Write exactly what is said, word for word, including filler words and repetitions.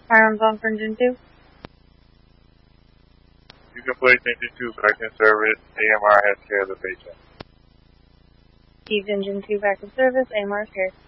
Firearms on for engine two. You can place engine two back in service. A M R has care of the patient. Received engine two back in service. A M R is here.